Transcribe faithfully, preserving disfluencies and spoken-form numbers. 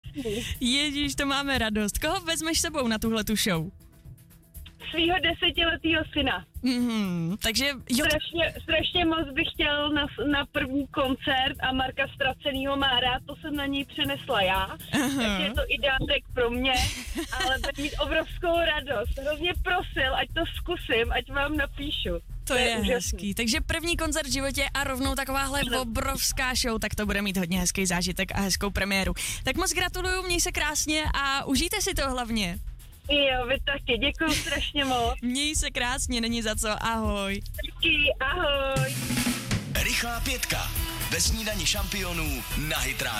Ježíš, to máme radost. Koho vezmeš sebou na tuhle tu show? Svýho desetiletýho syna. Mm-hmm, takže jo. Strašně, strašně moc bych chtěl na, na první koncert a Marka Ztracenýho má rád, to jsem na něj přenesla já, uh-huh. takže je to i dárek pro mě, ale budu mít obrovskou radost. Hrozně prosil, ať to zkusím, ať vám napíšu. To, to je, je hezký. Takže první koncert v životě a rovnou takováhle no. obrovská show, tak to bude mít hodně hezký zážitek a hezkou premiéru. Tak moc gratuluju, měj se krásně a užijte si to hlavně. Jo, vy taky, děkuju strašně moc. Měj se krásně, není za co, ahoj. Taky, ahoj. Rychlá pětka, ve snídani šampionů na Hit Radio.